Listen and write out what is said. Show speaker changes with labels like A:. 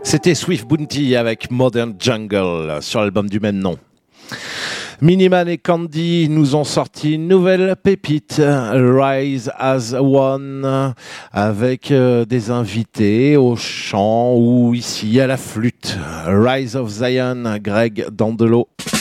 A: C'était Swift Bounty avec Modern Jungle sur l'album du même nom. Miniman et Candy nous ont sorti une nouvelle pépite, Rise as One, avec des invités au chant ou ici à la flûte. Rise of Zion, Greg Dandelot.